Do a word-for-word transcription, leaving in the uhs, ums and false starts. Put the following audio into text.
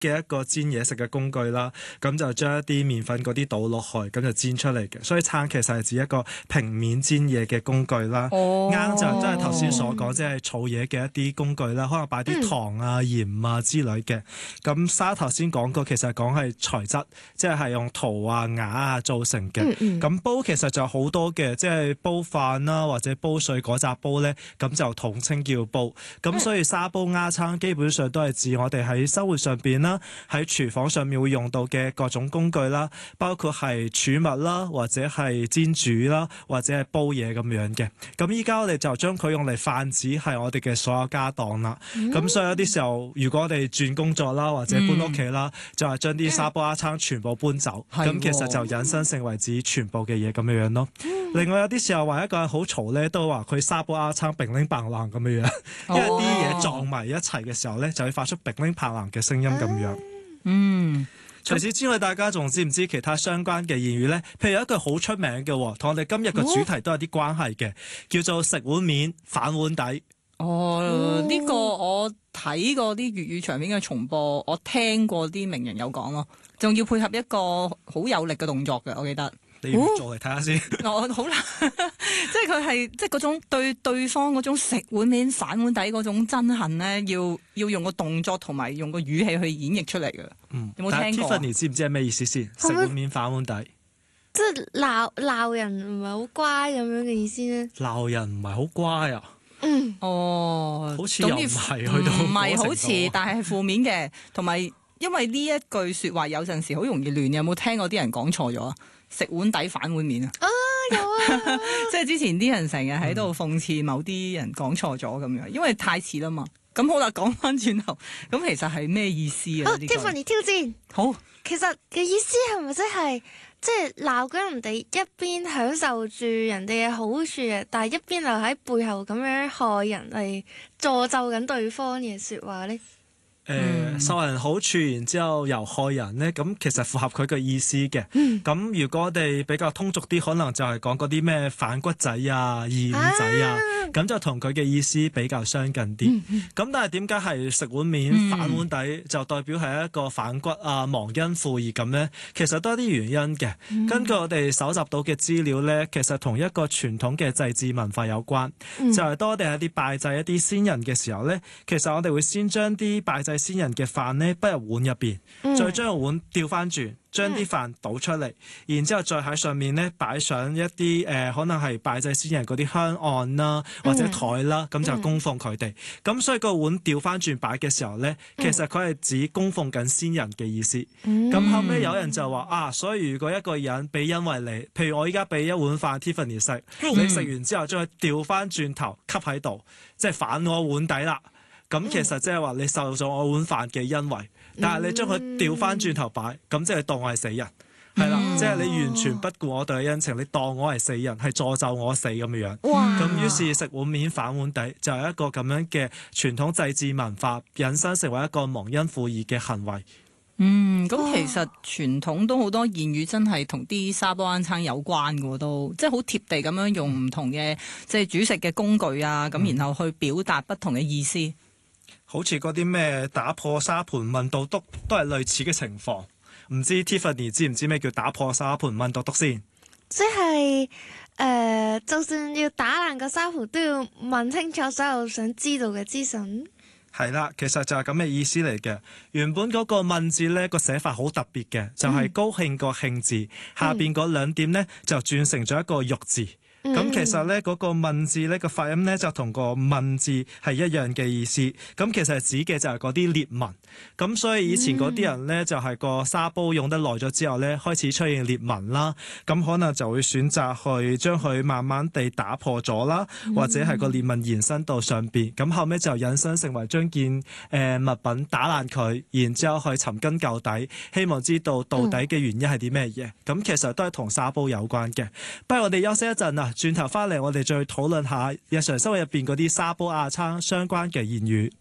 嘅一個煎嘢食嘅工具啦，咁就將一啲麵粉嗰啲倒落去，咁就煎出嚟嘅。所以撐其實係指一個平面煎嘢嘅工具啦。 哦， 罌就真係頭先所講，即係儲嘢嘅一啲工具啦，可能擺啲糖啊、鹽啊之類嘅。咁沙頭先講過，其實講係材質，即係係用陶啊、瓦啊做成嘅。咁、嗯嗯、煲其實就好多嘅，即係煲飯啦，或者煲水嗰扎煲咧，咁就統稱叫煲。咁所以沙煲罌罉基本上都係指我哋喺生活上邊啦，喺廚房上面會用到嘅各種工具啦，包括係儲物啦，或者係煎煮啦，或者係煲嘢咁樣嘅。咁依家我哋就將佢用嚟泛指係我哋嘅所有家當啦。咁、嗯、所以有啲時候，如果我哋轉工作啦，或者搬屋企啦，嗯、就係將啲沙煲罌罉全部搬走。咁、嗯、其實就引申成為指全部嘅嘢咁樣樣咯。嗯、另外有啲時候話一個人好嘈咧，都話佢沙煲罌罉乒鈴嘭啷咁樣樣，因為啲嘢撞埋一齊嘅時候咧，就會發出乒鈴嘭啷嘅聲音咁樣。 嗯， 除此之外，大家仲知唔知其他相關嘅言語呢？譬如有一句好出名嘅，同我哋今日嘅主題都有啲關係嘅，叫做食碗面反碗底。 哦，呢、這個我睇過啲粵語長片嘅重播，我聽過啲名人有講咯，仲要配合一個好有力嘅動作嘅，我記得。 你要做嚟睇下先。 我好難，即係佢係即係嗰種對對方嗰種食碗面反碗底嗰種憎恨咧，要要用個動作同埋用個語氣去演繹出嚟嘅。 嗯， 有冇聽過？ 但係 Tiffany 知唔知係咩意思先？食碗面反碗底， 即係鬧鬧人唔係好乖咁樣嘅意思咧？ 鬧人唔係好乖啊？ 嗯，哦， 好似又唔係去到唔係好似，但係係負面嘅，同埋因為呢一句説話有陣時好容易亂。有冇聽過啲人講錯咗啊？食碗底反碗面啊！ 啊有啊！ 即係之前啲人成日喺度諷刺某啲人講錯咗咁樣，因為太似啦嘛。咁好啦，講翻轉頭，咁其實係咩意思啊？ 好 Tiffany 挑戰。 好， 其實嘅意思係咪即係即係鬧緊人哋一邊享受住人哋嘅好處嘅，但係一邊又喺背後咁樣害人嚟詛咒緊對方嘅説話咧？ 誒、呃、受人好處，然之後又害人咧，咁其實符合佢嘅意思嘅。咁、嗯、如果我哋比較通俗啲，可能就係講嗰啲咩反骨仔啊、二五仔啊，咁、啊、就同佢嘅意思比較相近啲。咁、嗯、但係點解係食碗面、嗯、反碗底就代表係一個反骨啊、忘恩負義咁咧？其實都有啲原因嘅。嗯、根據我哋搜集到嘅資料咧，其實同一個傳統嘅祭祀文化有關。嗯、就係當我哋喺啲拜祭一啲先人嘅時候咧，其實我哋會先將啲拜祭先人嘅飯呢，不入碗入邊，嗯、再將個碗調翻轉，將啲飯倒出嚟，嗯、然之後再喺上面呢擺上一啲誒、呃，可能係拜祭先人嗰啲香案啦，或者台啦，咁、嗯、就供奉佢哋。咁、嗯、所以個碗調翻轉擺嘅時候呢，其實佢係指供奉緊先人嘅意思。咁、嗯、後尾有人就話啊，所以如果一個人俾恩惠你，譬如我依家俾一碗飯 Tiffany 食，嗯、你食完之後將佢調翻轉頭吸喺度，即係反我碗底啦。咁其實即係話你受咗我碗飯嘅恩惠，但係你將佢調翻轉頭擺，咁即係當我係死人，係啦、嗯，即係你完全不顧我對嘅恩情，你當我係死人，係詛咒我死咁嘅樣。 哇！ 咁於是食碗面反碗底就係一個咁樣嘅傳統祭祀文化，引申成為一個忘恩負義嘅行為。 嗯，咁其實傳統都好多言語真係同啲沙煲罌罉有關嘅，都即係好貼地咁樣用唔同嘅即係煮食嘅工具啊，咁、嗯、然後去表達不同嘅意思。 好似嗰啲咩打破沙盤問到篤都係類似嘅情況，唔知 Tiffany 知唔知咩叫打破沙盤問到篤先？ 即係誒、呃，就算要打爛個沙盤，都要問清楚所有想知道嘅資訊。 係啦，其實就係咁嘅意思嚟嘅。原本嗰個問字呢個寫法好特別嘅，就係、是、高興個興字、嗯、下邊嗰兩點呢，就轉成咗一個玉字。咁、嗯、其實咧嗰、嗰個問字咧個發音咧就同個問字係一樣嘅意思。咁其實指嘅就係嗰啲裂紋。咁所以以前嗰啲人咧就係個沙煲用得耐咗之後咧開始出現裂紋啦。咁可能就會選擇去將佢慢慢地打破咗啦，或者係個裂紋延伸到上邊。咁後尾就引申成為將件誒、呃、物品打爛佢，然之後去尋根究底，希望知道到底嘅原因係啲咩嘢。咁、嗯、其實都係同沙煲有關嘅。不如我哋休息一陣啊！轉頭翻嚟，我哋再討論下日常生活入邊嗰啲沙煲罌罉相關嘅言語。